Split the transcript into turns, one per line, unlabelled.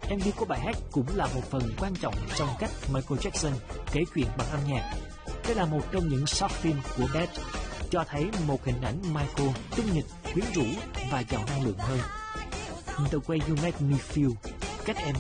MV của bài hát cũng là một phần quan trọng trong cách Michael Jackson kể chuyện bằng âm nhạc. Đây là một trong những short film của Beth, cho thấy một hình ảnh Michael tinh nghịch, quyến rũ và giàu năng lượng hơn. The Way You Make Me Feel, cách em